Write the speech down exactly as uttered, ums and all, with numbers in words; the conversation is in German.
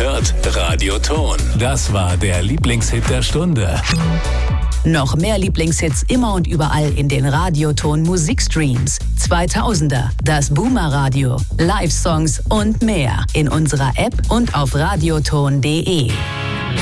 hört Radioton. Das war der Lieblingshit der Stunde. Noch mehr Lieblingshits immer und überall in den Radioton Musikstreams. zweitausender, das Boomer Radio, Live-Songs und mehr in unserer App und auf radioton punkt de.